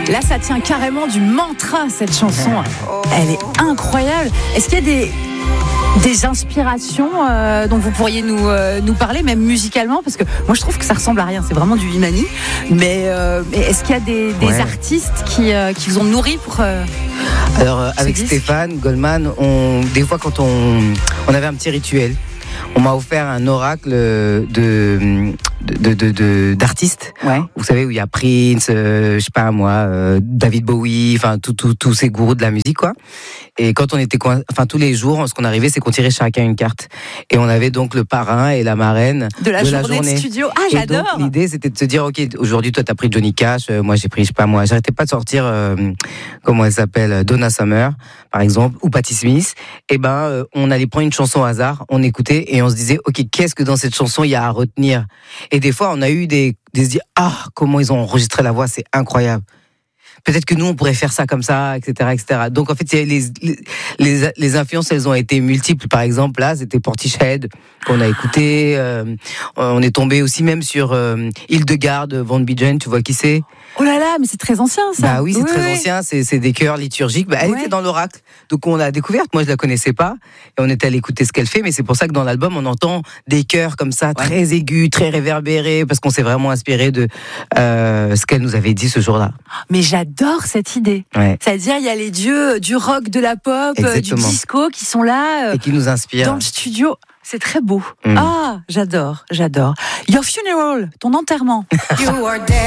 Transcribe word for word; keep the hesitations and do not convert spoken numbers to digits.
Là, ça tient carrément du mantra, cette chanson. Elle est incroyable. Est-ce qu'il y a des... Des inspirations euh, dont vous pourriez nous, euh, nous parler, même musicalement, parce que moi je trouve que ça ressemble à rien, c'est vraiment du Imani. Mais, euh, mais est-ce qu'il y a des, des ouais. artistes qui, euh, qui vous ont nourri pour euh, Alors euh, avec disque Stéphane Goldman, on, des fois quand on, on avait un petit rituel, on m'a offert un oracle de, de, de, de, de d'artistes. Ouais. Vous savez, où il y a Prince, euh, je sais pas moi, euh, David Bowie, enfin tous tout, tout ces gourous de la musique, quoi. Et quand on était, enfin tous les jours, ce qu'on arrivait, c'est qu'on tirait chacun une carte. Et on avait donc le parrain et la marraine de la, de journée, la journée de studio. Ah, et j'adore. Donc, l'idée, c'était de se dire, ok, aujourd'hui, toi, t'as pris Johnny Cash, euh, moi, j'ai pris, je sais pas moi, j'arrêtais pas de sortir, euh, comment elle s'appelle, Donna Summer, par exemple, ou Patti Smith. Et ben, euh, on allait prendre une chanson au hasard, on écoutait et on se disait, ok, qu'est-ce que dans cette chanson il y a à retenir? Et des fois, on a eu des, des se dire, ah, comment ils ont enregistré la voix, c'est incroyable. Peut-être que nous, on pourrait faire ça comme ça, et cetera, et cetera. Donc, en fait, les, les, les, les influences, elles ont été multiples. Par exemple, là, c'était Portishead, qu'on a écouté. Euh, on est tombé aussi même sur euh, Hildegarde, Van Bijen, tu vois qui c'est? Oh là là, mais c'est très ancien, ça. Bah oui, c'est oui, très oui. ancien, c'est, c'est des chœurs liturgiques. Bah, elle ouais. était dans l'oracle, donc on l'a découverte. Moi, je la connaissais pas, et on était allé écouter ce qu'elle fait. Mais c'est pour ça que dans l'album, on entend des chœurs comme ça, ouais. très aigus, très réverbérés, parce qu'on s'est vraiment inspiré de euh, ce qu'elle nous avait dit ce jour-là. Mais j'adore cette idée. Ouais. C'est-à-dire, il y a les dieux du rock, de la pop, Exactement. du disco qui sont là, euh, et qui nous inspirent dans le studio. C'est très beau. Mm. Ah, j'adore, j'adore. Your funeral, ton enterrement. You are dead.